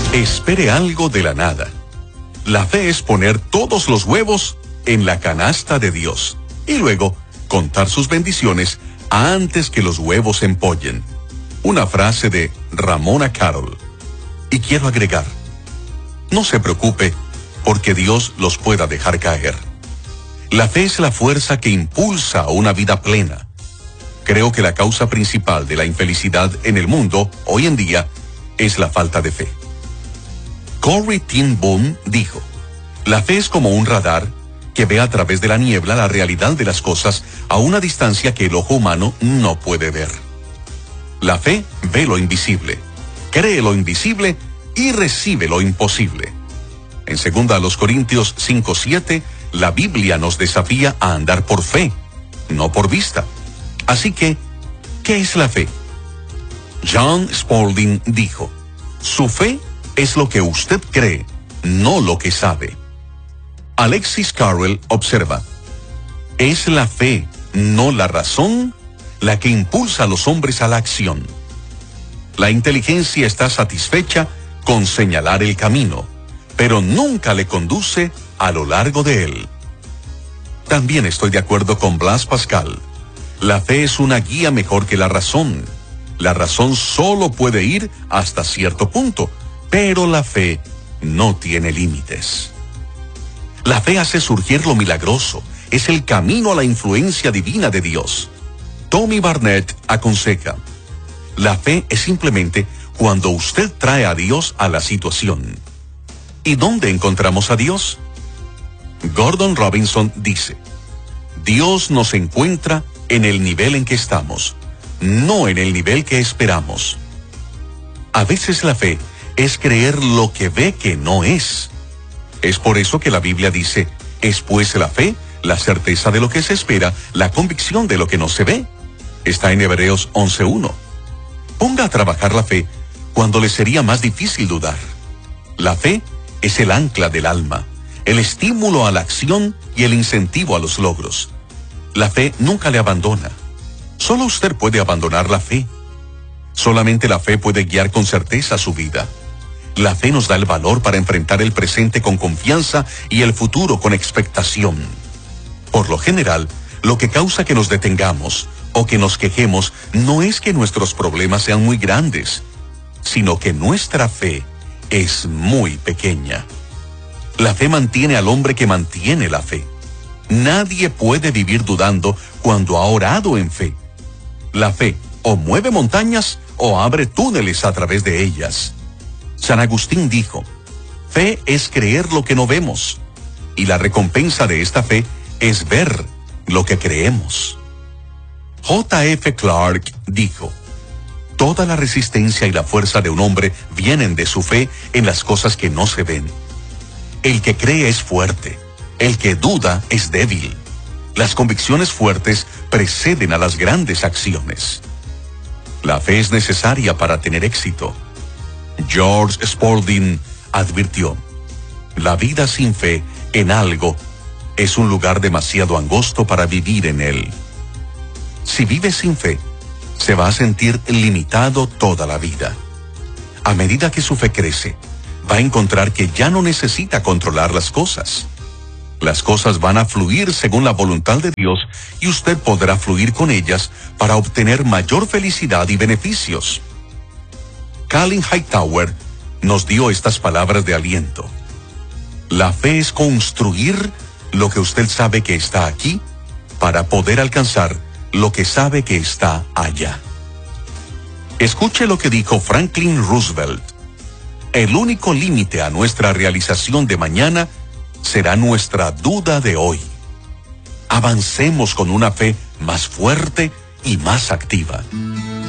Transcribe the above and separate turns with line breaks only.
Espere algo de la nada. La fe es poner todos los huevos en la canasta de Dios y luego contar sus bendiciones antes que los huevos empollen. Una frase de Ramona Carroll. Y quiero agregar, no se preocupe porque Dios los pueda dejar caer. La fe es la fuerza que impulsa a una vida plena. Creo que la causa principal de la infelicidad en el mundo hoy en día es la falta de fe. Corrie ten Boom dijo, la fe es como un radar que ve a través de la niebla la realidad de las cosas a una distancia que el ojo humano no puede ver. La fe ve lo invisible, cree lo invisible y recibe lo imposible. En 2 Corintios 5:7, la Biblia nos desafía a andar por fe, no por vista. Así que, ¿qué es la fe? John Spalding dijo, su fe es lo que usted cree, no lo que sabe. Alexis Carrel observa, es la fe, no la razón, la que impulsa a los hombres a la acción. La inteligencia está satisfecha con señalar el camino, pero nunca le conduce a lo largo de él. También estoy de acuerdo con Blaise Pascal. La fe es una guía mejor que la razón. La razón solo puede ir hasta cierto punto, pero la fe no tiene límites. La fe hace surgir lo milagroso, es el camino a la influencia divina de Dios. Tommy Barnett aconseja, la fe es simplemente cuando usted trae a Dios a la situación. ¿Y dónde encontramos a Dios? Gordon Robinson dice, Dios nos encuentra en el nivel en que estamos, no en el nivel que esperamos. A veces la fe es creer lo que ve que no es. Es por eso que la Biblia dice, es pues la fe, la certeza de lo que se espera, la convicción de lo que no se ve. Está en Hebreos 11:1. Ponga a trabajar la fe cuando le sería más difícil dudar. La fe es el ancla del alma, el estímulo a la acción y el incentivo a los logros. La fe nunca le abandona. Solo usted puede abandonar la fe. Solamente la fe puede guiar con certeza su vida. La fe nos da el valor para enfrentar el presente con confianza y el futuro con expectación. Por lo general, lo que causa que nos detengamos o que nos quejemos no es que nuestros problemas sean muy grandes, sino que nuestra fe es muy pequeña. La fe mantiene al hombre que mantiene la fe. Nadie puede vivir dudando cuando ha orado en fe. La fe o mueve montañas o abre túneles a través de ellas. San Agustín dijo, fe es creer lo que no vemos, y la recompensa de esta fe es ver lo que creemos. J.F. Clark dijo, toda la resistencia y la fuerza de un hombre vienen de su fe en las cosas que no se ven. El que cree es fuerte, el que duda es débil. Las convicciones fuertes preceden a las grandes acciones. La fe es necesaria para tener éxito. George Spalding advirtió, la vida sin fe en algo es un lugar demasiado angosto para vivir en él. Si vive sin fe, se va a sentir limitado toda la vida. A medida que su fe crece, va a encontrar que ya no necesita controlar las cosas. Las cosas van a fluir según la voluntad de Dios y usted podrá fluir con ellas para obtener mayor felicidad y beneficios. Colin Hightower nos dio estas palabras de aliento. La fe es construir lo que usted sabe que está aquí para poder alcanzar lo que sabe que está allá. Escuche lo que dijo Franklin Roosevelt. El único límite a nuestra realización de mañana será nuestra duda de hoy. Avancemos con una fe más fuerte y más activa.